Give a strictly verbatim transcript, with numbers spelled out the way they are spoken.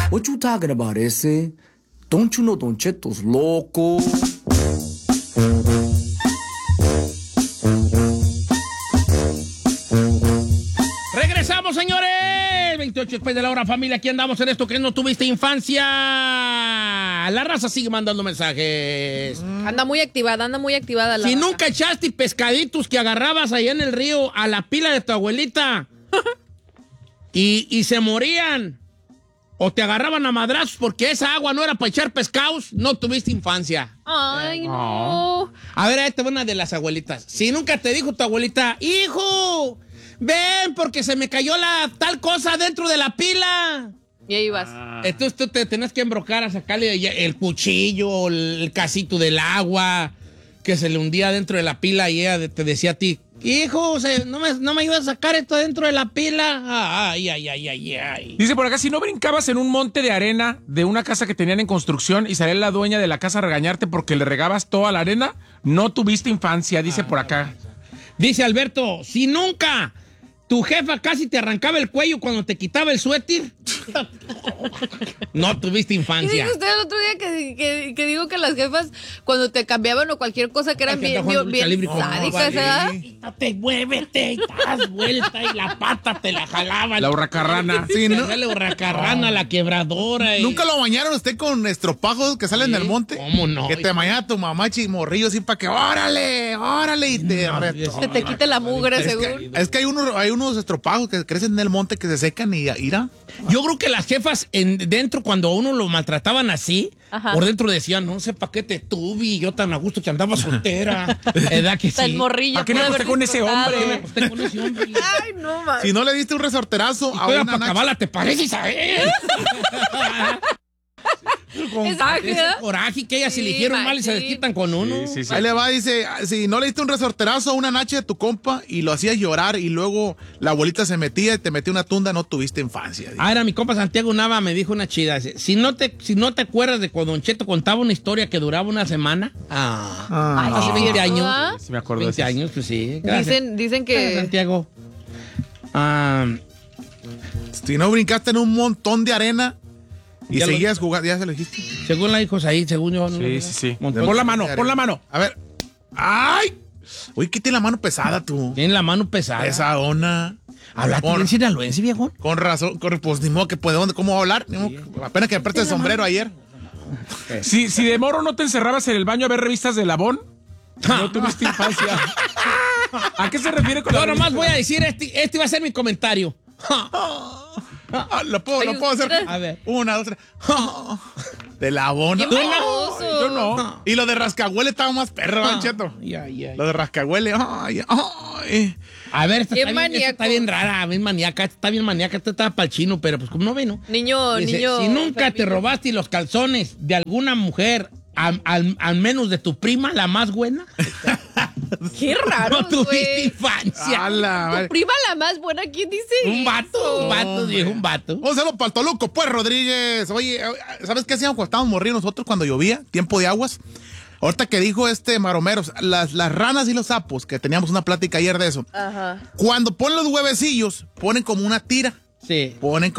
What you talking about, ese? Don't you know Don Cheto's loco? Regresamos, señores. veintiocho después de la hora, familia. Aquí andamos en esto que no tuviste infancia. La raza sigue mandando mensajes. Anda muy activada, anda muy activada la Si raza. nunca echaste pescaditos que agarrabas allá en el río a la pila de tu abuelita y, y se morían o te agarraban a madrazos porque esa agua no era para echar pescados, no tuviste infancia. Ay, no. A ver, esta es una de las abuelitas. Si nunca te dijo tu abuelita, hijo, ven porque se me cayó la tal cosa dentro de la pila. Y ahí vas. Ah. Entonces tú te tenías que embrocar a sacarle el cuchillo, el casito del agua que se le hundía dentro de la pila y ella te decía a ti, hijo, se, no, me, no me ayudas a sacar esto dentro de la pila. Ay, ay, ay, ay, ay. Dice por acá, si no brincabas en un monte de arena de una casa que tenían en construcción y salía la dueña de la casa a regañarte porque le regabas toda la arena, no tuviste infancia, dice por acá. Dice Alberto, si nunca tu jefa casi te arrancaba el cuello cuando te quitaba el suéter, no tuviste ¿Qué infancia. dijo usted el otro día que, que, que digo que las jefas cuando te cambiaban o cualquier cosa que eran Ay, que bien, anda bien, jugando bien lucha libre. sádicas, No, ¿verdad? vale. Quítate, muévete, y das vuelta y la pata te la jalaban. La hurracarrana. Sí, ¿no? La hurracarrana, la quebradora. Y... ¿Nunca lo bañaron usted con estropajos que salen Sí, del monte? ¿cómo no? Que te bañaba tu mamá chismorrillo así para que órale, órale y te No, reto. Se te quite la mugre, Es según. que, es que hay unos, hay unos estropajos que crecen en el monte que se secan y irá. Yo creo que las jefas en, dentro, cuando a uno lo maltrataban así, Ajá. por dentro decían, no sé para qué te tuve, yo tan a gusto que andaba soltera. ¿Verdad que Tan sí? morrilla. ¿A qué me pude acosté haber con ese disfrutado. hombre? Me acosté con ese hombre. Ay, no, man. Si no le diste un resorterazo Y a todavía una para nacha, acabarla te pareces a él. Exacto. Ese coraje que ellas se Sí, eligieron mal y se machín. desquitan con uno. Sí, sí, sí. ahí le va, dice, si no le diste un resorterazo a una nacha de tu compa y lo hacías llorar y luego la abuelita se metía y te metía una tunda, no tuviste infancia. Dice. Ah, era mi compa Santiago Nava, me dijo una chida. Dice, si no te, si no te acuerdas de cuando Don Cheto contaba una historia que duraba una semana. Ah, Ay, hace sí, veinte ¿cierto, años. ah? Sí me acuerdo de veinte eso. años, pues sí. Gracias. Dicen, dicen Gracias, que... Santiago. Ah, Si no brincaste en un montón de arena y Ya lo- seguías jugando, ya se lo dijiste. según la hijos ahí, según yo. no, Sí, no, sí, sí. montón Pon la de mano, arena. pon la mano. A ver. ¡Ay! Uy, ¿qué tiene la mano pesada tú? Tienen la mano pesada. Pesadona. Hablaste Con- bien sinaloense, viejo. Con razón, con, pues ni modo que puede, ¿dónde- ¿cómo va a hablar? Ni modo, apenas que me preste el sombrero ayer. Si, si de moro no te encerrabas en el baño a ver revistas de Labón, no tuviste infancia. ¿A qué se refiere con Yo la nomás revista? voy a decir, este, este va a ser mi comentario. Ah, lo puedo, lo Ay, puedo hacer. A ver. Una, dos, tres. De la bona. ¡Qué baboso! Yo no. Y lo de rascahuele estaba más perro, Don Cheto. Ya, ya, Lo de rascahuele. Ay, ay. A ver, esta Qué está, bien, esta maníaco. está bien rara, bien maníaca, esta está bien maníaca, esta está para el chino, pero pues como no ve, ¿no? Niño, Dice, niño... si nunca te enfermito. robaste los calzones de alguna mujer, al, al- al menos de tu prima, la más buena, Qué raro, no tuviste güey. infancia. A la Tu madre. prima la más buena, ¿quién dice Un vato, eso? un vato, dijo un vato. Un saludo para el Toluco, pues, Rodríguez. Oye, ¿sabes qué hacíamos cuando estábamos morridos nosotros cuando llovía? Tiempo de aguas. Ahorita que dijo este Maromeros, las, las ranas y los sapos, que teníamos una plática ayer de eso. Ajá. Cuando ponen los huevecillos, ponen como una tira. Sí. Ponen